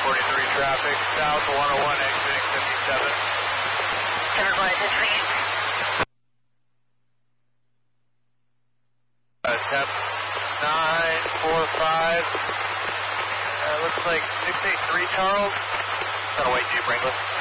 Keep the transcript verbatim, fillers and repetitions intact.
forty-three traffic, south one oh one, exiting fifty-seven. seven one, attention for you. Uh, temp nine four five, uh, looks like six eight three Charles. That'll wait, Jeep Wrangler.